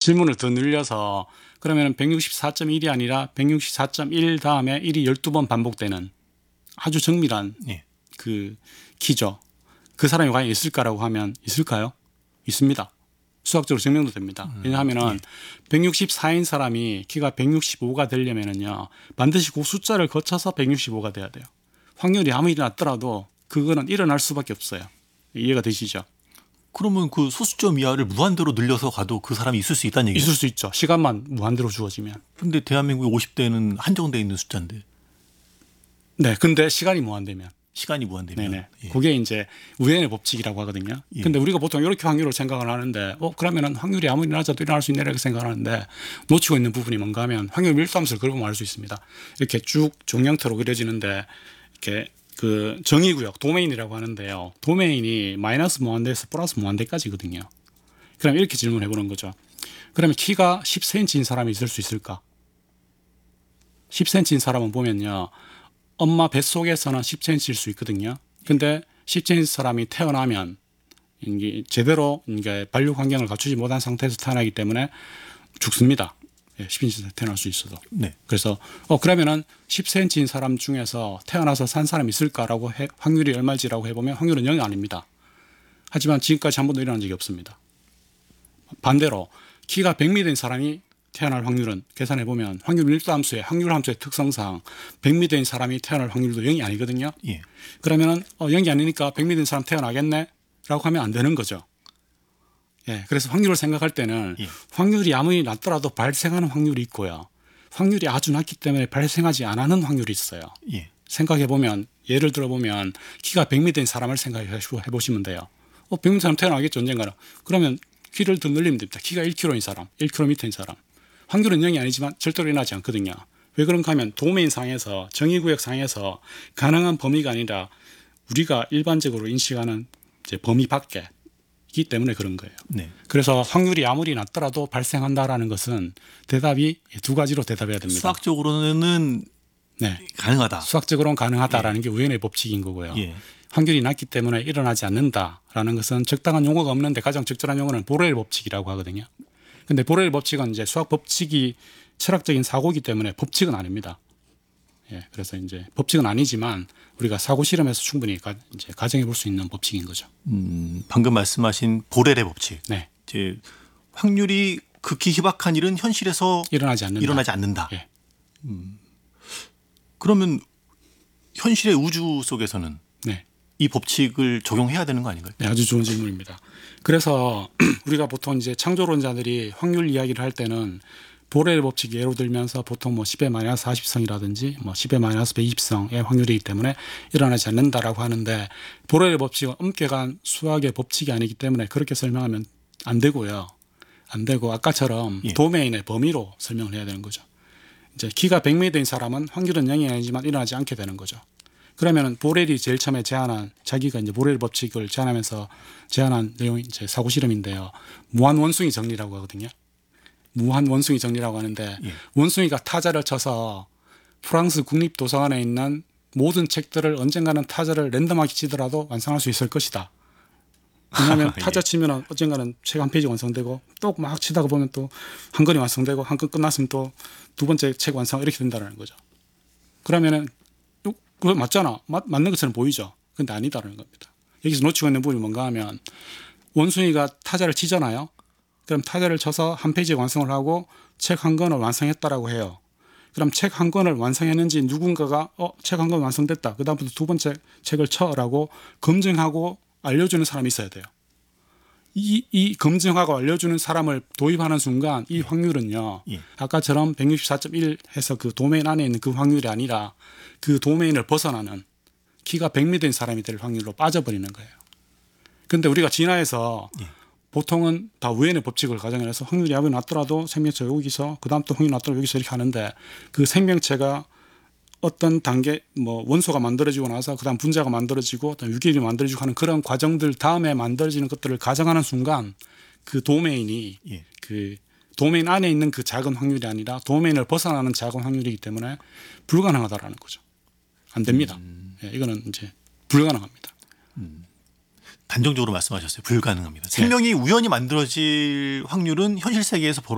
질문을 더 늘려서 그러면 164.1이 아니라 164.1 다음에 1이 12번 반복되는 아주 정밀한 예. 그 키죠. 그 사람이 과연 있을까라고 하면 있을까요? 있습니다. 수학적으로 증명도 됩니다. 왜냐하면 164인 사람이 키가 165가 되려면은요 반드시 그 숫자를 거쳐서 165가 돼야 돼요. 확률이 아무리 낮더라도 그거는 일어날 수밖에 없어요. 이해가 되시죠? 그러면 그 소수점 이하를 무한대로 늘려서 가도 그 사람이 있을 수 있다는 얘기죠? 있을 수 있죠. 시간만 무한대로 주어지면. 근데 대한민국의 50대는 한정돼 있는 숫자인데 네, 근데 시간이 무한되면. 시간이 무한되면. 네네. 예. 그게 이제 우연의 법칙이라고 하거든요. 예. 근데 우리가 보통 이렇게 확률을 생각을 하는데, 그러면은 확률이 아무리 낮아도 일어날 수 있네 이렇게 생각을 하는데, 놓치고 있는 부분이 뭔가 하면 확률 밀도함수를 그려보면 알 수 있습니다. 이렇게 쭉 종형태로 그려지는데, 이렇게 그 정의구역, 도메인이라고 하는데요. 도메인이 마이너스 무한대에서 플러스 무한대까지거든요. 그럼 이렇게 질문해 보는 거죠. 그러면 키가 10cm인 사람이 있을 수 있을까? 10cm인 사람은 보면요. 엄마 뱃속에서는 10cm일 수 있거든요. 근데 10cm 사람이 태어나면 이게 제대로 이게 발육 환경을 갖추지 못한 상태에서 태어나기 때문에 죽습니다. 10cm 태어날 수 있어도. 네. 그래서 그러면은 10cm인 사람 중에서 태어나서 산 사람이 있을까라고 확률이 얼마지라고 해보면 확률은 0이 아닙니다. 하지만 지금까지 한 번도 일어난 적이 없습니다. 반대로 키가 100m인 사람이 태어날 확률은 계산해 보면 확률 밀도 함수의 확률 함수의 특성상 100m인 사람이 태어날 확률도 0이 아니거든요. 예. 그러면은 0이 아니니까 100m인 사람 태어나겠네라고 하면 안 되는 거죠. 예. 그래서 확률을 생각할 때는 예. 확률이 아무리 낮더라도 발생하는 확률이 있고요. 확률이 아주 낮기 때문에 발생하지 않는 확률이 있어요. 예. 생각해 보면 예를 들어 보면 키가 100m인 사람을 생각해 보시면 돼요. 100m인 사람 태어나겠죠 언젠가는. 그러면 키를 더 늘리면 됩니다. 키가 1kg인 사람, 1km인 사람. 확률은 0이 아니지만 절대로 일어나지 않거든요. 왜 그런가 하면 도메인 상에서 정의구역 상에서 가능한 범위가 아니라 우리가 일반적으로 인식하는 이제 범위 밖이기 때문에 그런 거예요. 네. 그래서 확률이 아무리 낮더라도 발생한다라는 것은 대답이 두 가지로 대답해야 됩니다. 수학적으로는 네. 가능하다. 수학적으로는 가능하다라는 게 우연의 법칙인 거고요. 예. 확률이 낮기 때문에 일어나지 않는다라는 것은 적당한 용어가 없는데 가장 적절한 용어는 보렐 법칙이라고 하거든요. 근데 보렐 법칙은 이제 수학 법칙이 철학적인 사고이기 때문에 법칙은 아닙니다. 예, 그래서 이제 법칙은 아니지만 우리가 사고 실험에서 충분히 이제 가정해 볼 수 있는 법칙인 거죠. 방금 말씀하신 보렐의 법칙. 네. 이제 확률이 극히 희박한 일은 현실에서 일어나지 않는다. 예. 예. 그러면 현실의 우주 속에서는 네. 이 법칙을 적용해야 되는 거 아닌가요? 네, 아주 좋은 질문입니다. 그래서 우리가 보통 이제 창조론자들이 확률 이야기를 할 때는 보렐 법칙 예로 들면서 보통 뭐 10의 마이너스 40성이라든지 뭐 10의 마이너스 120성의 확률이기 때문에 일어나지 않는다라고 하는데 보렐 법칙은 엄격한 수학의 법칙이 아니기 때문에 그렇게 설명하면 안 되고요. 안 되고 아까처럼 예. 도메인의 범위로 설명을 해야 되는 거죠. 이제 키가 100m인 사람은 확률은 0이 아니지만 일어나지 않게 되는 거죠. 그러면은 보렐이 제일 처음에 제안한 자기가 이제 보렐 법칙을 제안하면서 제안한 내용이 이제 사고 실험인데요. 무한 원숭이 정리라고 하거든요. 무한 원숭이 정리라고 하는데 예. 원숭이가 타자를 쳐서 프랑스 국립도서관에 있는 모든 책들을 언젠가는 타자를 랜덤하게 치더라도 완성할 수 있을 것이다. 왜냐하면 예. 타자 치면 언젠가는 책 한 페이지 완성되고 또 막 치다가 보면 또 한 권이 완성되고 한 권 끝났으면 또 두 번째 책 완성 이렇게 된다는 거죠. 그러면은 그거 맞잖아. 맞는 것처럼 보이죠. 근데 아니다라는 겁니다. 여기서 놓치고 있는 부분이 뭔가 하면 원숭이가 타자를 치잖아요. 그럼 타자를 쳐서 한 페이지 완성을 하고 책 한 권을 완성했다라고 해요. 그럼 책 한 권을 완성했는지 누군가가 책 한 권 완성됐다. 그다음부터 두 번째 책을 쳐라고 검증하고 알려주는 사람이 있어야 돼요. 이 검증하고 알려주는 사람을 도입하는 순간 이 확률은요. 예. 아까처럼 164.1 해서 그 도메인 안에 있는 그 확률이 아니라 그 도메인을 벗어나는 키가 100m인 사람이 될 확률로 빠져버리는 거예요. 그런데 우리가 진화해서 예. 보통은 다 우연의 법칙을 가정해서 확률이 아무리 낮더라도 생명체 여기서 그다음 또 확률이 낮더라도 여기서 이렇게 하는데 그 생명체가 어떤 단계 뭐 원소가 만들어지고 나서 그다음 분자가 만들어지고 그다음 유기물이 만들어지고 하는 그런 과정들 다음에 만들어지는 것들을 가정하는 순간 그 도메인이 예. 그 도메인 안에 있는 그 작은 확률이 아니라 도메인을 벗어나는 작은 확률이기 때문에 불가능하다라는 거죠. 안 됩니다. 예, 이거는 이제 불가능합니다. 단정적으로 말씀하셨어요. 불가능합니다. 생명이 우연히 만들어질 확률은 현실 세계에서